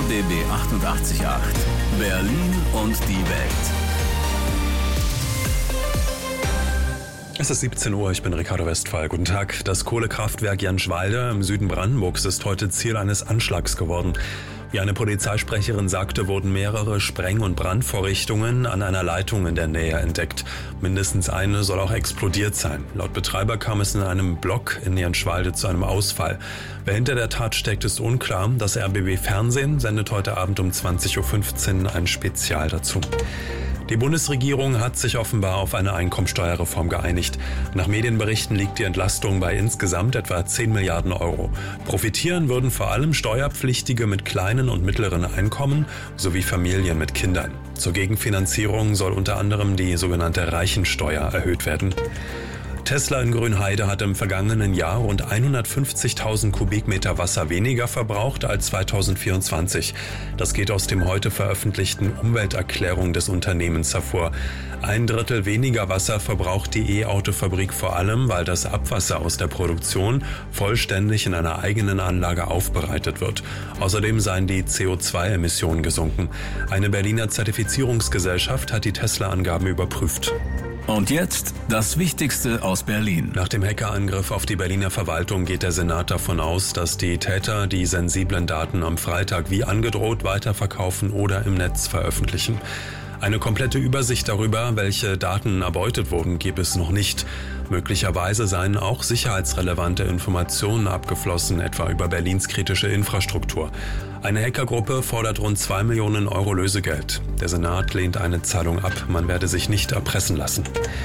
RBB 88.8. Berlin und die Welt. Es ist 17 Uhr, ich bin Ricardo Westphal. Guten Tag. Das Kohlekraftwerk Jänschwalde im Süden Brandenburgs ist heute Ziel eines Anschlags geworden. Wie eine Polizeisprecherin sagte, wurden mehrere Spreng- und Brandvorrichtungen an einer Leitung in der Nähe entdeckt. Mindestens eine soll auch explodiert sein. Laut Betreiber kam es in einem Block in Jänschwalde zu einem Ausfall. Wer hinter der Tat steckt, ist unklar. Das RBB Fernsehen sendet heute Abend um 20.15 Uhr ein Spezial dazu. Die Bundesregierung hat sich offenbar auf eine Einkommensteuerreform geeinigt. Nach Medienberichten liegt die Entlastung bei insgesamt etwa 10 Milliarden Euro. Profitieren würden vor allem Steuerpflichtige mit kleinen und mittleren Einkommen sowie Familien mit Kindern. Zur Gegenfinanzierung soll unter anderem die sogenannte Reichensteuer erhöht werden. Tesla in Grünheide hat im vergangenen Jahr rund 150.000 Kubikmeter Wasser weniger verbraucht als 2024. Das geht aus dem heute veröffentlichten Umwelterklärung des Unternehmens hervor. 1/3 weniger Wasser verbraucht die E-Auto-Fabrik vor allem, weil das Abwasser aus der Produktion vollständig in einer eigenen Anlage aufbereitet wird. Außerdem seien die CO2-Emissionen gesunken. Eine Berliner Zertifizierungsgesellschaft hat die Tesla-Angaben überprüft. Und jetzt das Wichtigste aus Berlin. Nach dem Hackerangriff auf die Berliner Verwaltung geht der Senat davon aus, dass die Täter die sensiblen Daten am Freitag wie angedroht weiterverkaufen oder im Netz veröffentlichen. Eine komplette Übersicht darüber, welche Daten erbeutet wurden, gibt es noch nicht. Möglicherweise seien auch sicherheitsrelevante Informationen abgeflossen, etwa über Berlins kritische Infrastruktur. Eine Hackergruppe fordert rund 2 Millionen Euro Lösegeld. Der Senat lehnt eine Zahlung ab, man werde sich nicht erpressen lassen.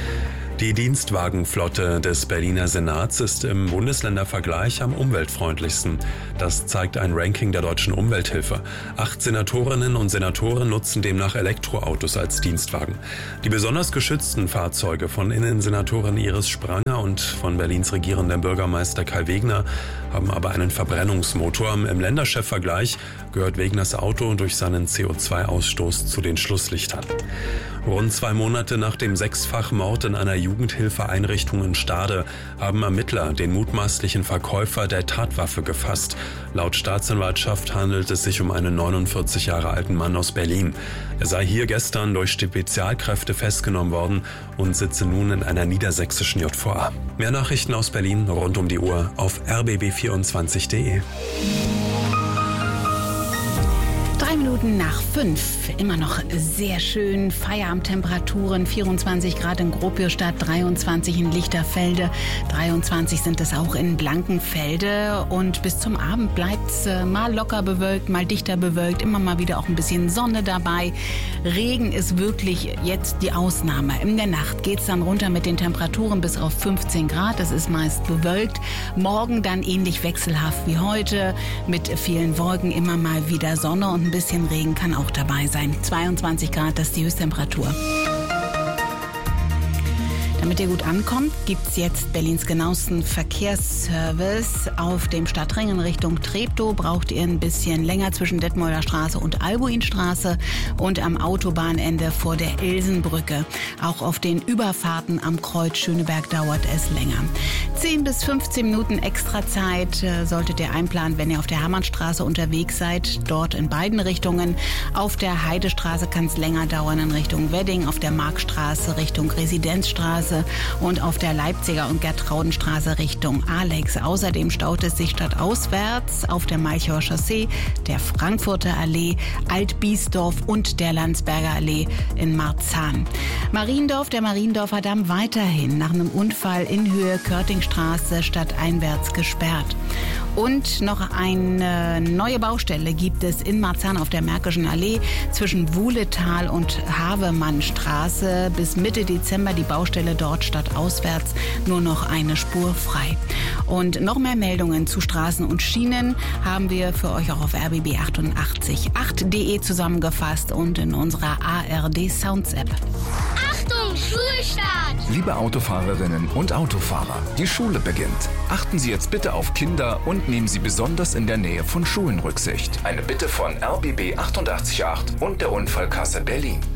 Die Dienstwagenflotte des Berliner Senats ist im Bundesländervergleich am umweltfreundlichsten. Das zeigt ein Ranking der Deutschen Umwelthilfe. 8 Senatorinnen und Senatoren nutzen demnach Elektroautos als Dienstwagen. Die besonders geschützten Fahrzeuge von Innensenatorin Iris Spranger und von Berlins regierendem Bürgermeister Kai Wegner haben aber einen Verbrennungsmotor. Im Länderchefvergleich gehört Wegners Auto durch seinen CO2-Ausstoß zu den Schlusslichtern. Rund 2 Monate nach dem 6-fach-Mord in einer Jugendhilfeeinrichtung in Stade haben Ermittler den mutmaßlichen Verkäufer der Tatwaffe gefasst. Laut Staatsanwaltschaft handelt es sich um einen 49 Jahre alten Mann aus Berlin. Er sei hier gestern durch Spezialkräfte festgenommen worden und sitze nun in einer niedersächsischen JVA. Mehr Nachrichten aus Berlin rund um die Uhr auf rbb24.de. 3 Minuten nach 5, immer noch sehr schön, Feierabendtemperaturen, 24 Grad in Gropiusstadt, 23 in Lichterfelde, 23 sind es auch in Blankenfelde und bis zum Abend bleibt es mal locker bewölkt, mal dichter bewölkt, immer mal wieder auch ein bisschen Sonne dabei. Regen ist wirklich jetzt die Ausnahme. In der Nacht geht es dann runter mit den Temperaturen bis auf 15 Grad, es ist meist bewölkt. Morgen dann ähnlich wechselhaft wie heute, mit vielen Wolken, immer mal wieder Sonne und ein bisschen Regen kann auch dabei sein. 22 Grad, das ist die Höchsttemperatur. Damit ihr gut ankommt, gibt es jetzt Berlins genauesten Verkehrsservice. Auf dem Stadtring in Richtung Treptow braucht ihr ein bisschen länger zwischen Detmolder Straße und Albuinstraße und am Autobahnende vor der Ilsenbrücke. Auch auf den Überfahrten am Kreuz Schöneberg dauert es länger. 10 bis 15 Minuten extra Zeit solltet ihr einplanen, wenn ihr auf der Hermannstraße unterwegs seid, dort in beiden Richtungen. Auf der Heidestraße kann es länger dauern in Richtung Wedding, auf der Markstraße Richtung Residenzstraße und auf der Leipziger und Gertraudenstraße Richtung Alex. Außerdem staut es sich stadtauswärts auf der Malchower Chaussee, der Frankfurter Allee, Alt-Biesdorf und der Landsberger Allee in Marzahn. Der Mariendorfer Damm weiterhin nach einem Unfall in Höhe Körtingstraße stadteinwärts gesperrt. Und noch eine neue Baustelle gibt es in Marzahn auf der Märkischen Allee zwischen Wuhletal und Havemannstraße. Bis Mitte Dezember die Baustelle dort stadtauswärts nur noch eine Spur frei. Und noch mehr Meldungen zu Straßen und Schienen haben wir für euch auch auf rbb888.de zusammengefasst und in unserer ARD Sounds App. Achtung, Schulstart! Liebe Autofahrerinnen und Autofahrer, die Schule beginnt. Achten Sie jetzt bitte auf Kinder und nehmen Sie besonders in der Nähe von Schulen Rücksicht. Eine Bitte von RBB 88.8 und der Unfallkasse Berlin.